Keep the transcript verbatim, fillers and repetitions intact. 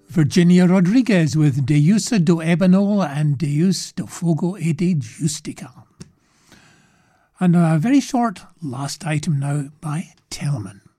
Virginia Rodriguez with Deus do Ébano and Deus do Fogo e de Justica. And a very short last item now by Telemann.